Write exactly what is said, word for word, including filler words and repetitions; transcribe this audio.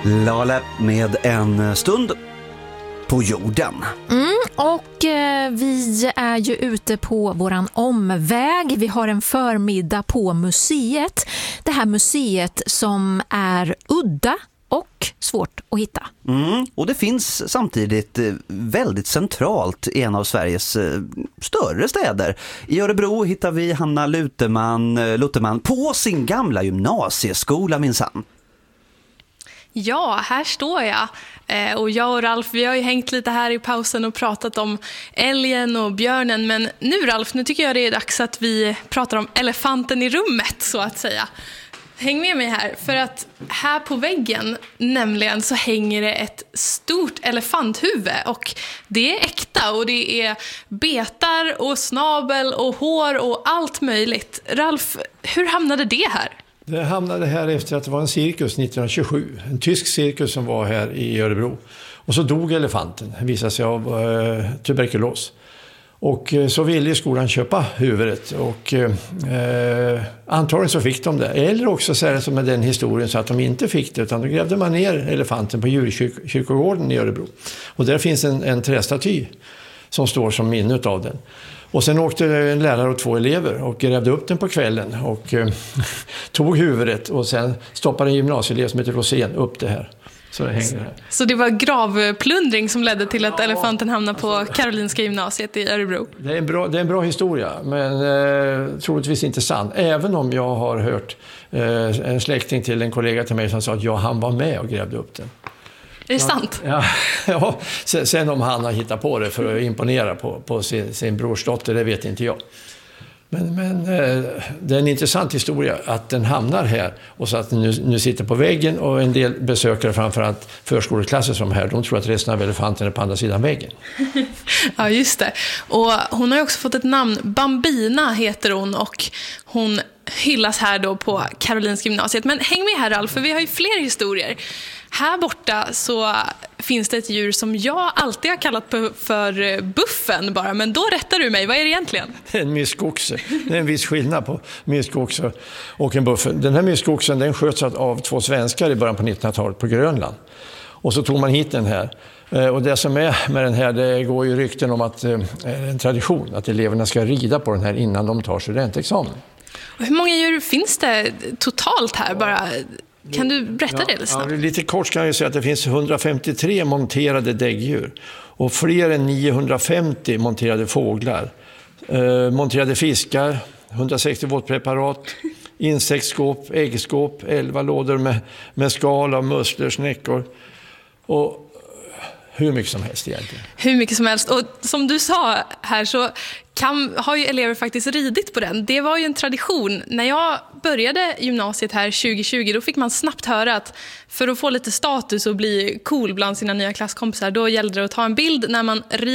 Lale med En stund på jorden. Mm, och eh, vi är ju ute på våran omväg. Vi har en förmiddag på museet. Det här museet som är udda och svårt att hitta. Mm, och det finns samtidigt väldigt centralt i en av Sveriges större städer. I Örebro hittar vi Hanna Luteman, Luteman på sin gamla gymnasieskola minsann. Ja, här står jag. Eh, och jag och Ralf, vi har ju hängt lite här i pausen och pratat om älgen och björnen. Men nu Ralf, nu tycker jag det är dags att vi pratar om elefanten i rummet, så att säga. Häng med mig här, för att här på väggen nämligen så hänger det ett stort elefanthuvud. Och det är äkta och det är betar och snabel och hår och allt möjligt. Ralf, hur hamnade det här? Det hamnade här efter att det var en cirkus nittonhundratjugosju. En tysk cirkus som var här i Örebro. Och så dog elefanten, visade sig av eh, tuberkulos. Och eh, så ville skolan köpa huvudet. Och eh, antagligen så fick de det. Eller också så är det som med den historien så att de inte fick det. Utan då grävde man ner elefanten på djurkyrkogården i Örebro. Och där finns en, en trästaty som står som minne av den. Och sen åkte en lärare och två elever och grävde upp den på kvällen och eh, tog huvudet och sen stoppade en gymnasieelev som heter Rosén upp det här. Så det hänger här. Så det var gravplundring som ledde till att elefanten hamnade på Karolinska gymnasiet i Örebro? Det är en bra, det är en bra historia, men eh, troligtvis inte sann. Även om jag har hört eh, en släkting till en kollega till mig som sa att ja, han var med och grävde upp den. Är det sant? Ja, ja. Sen, sen om han har hittat på det för att imponera på, på sin, sin brorsdotter, det vet inte jag. Men, men eh, det är en intressant historia att den hamnar här och så att den nu, nu sitter på väggen, och en del besökare, framförallt förskoleklasser som här, de tror att resten av elefanten är på andra sidan väggen. Ja, just det. Och hon har ju också fått ett namn. Bambina heter hon, och hon hyllas här då på Karolinska gymnasiet. Men häng med här Ralf, för vi har ju fler historier. Här borta så finns det ett djur som jag alltid har kallat för buffen bara, men då rättar du mig. Vad är det egentligen? Det är en myskoxe. Det är en viss skillnad på myskoxe och en buffen. Den här myskoxen, den sköts av två svenskar i början på nittonhundratalet på Grönland. Och så tog man hit den här. Och det som är med den här, det går ju rykten om att det är en tradition att eleverna ska rida på den här innan de tar studentexamen. Och hur många djur finns det totalt här bara? Kan du berätta ja, det lite snabbt? Ja, lite kort kan jag säga att det finns hundrafemtiotre monterade däggdjur och fler än niohundrafemtio monterade fåglar. Eh, monterade fiskar, hundrasextio våtpreparat, insektsskåp, äggskåp, elva lådor med, med skal av musslor, snäckor och hur mycket som helst egentligen. Hur mycket som helst. Och som du sa här så kan, har ju elever faktiskt ridit på den. Det var ju en tradition. När jag började gymnasiet här tjugo tjugo, då fick man snabbt höra att för att få lite status och bli cool bland sina nya klasskompisar, då gällde det att ta en bild när man rider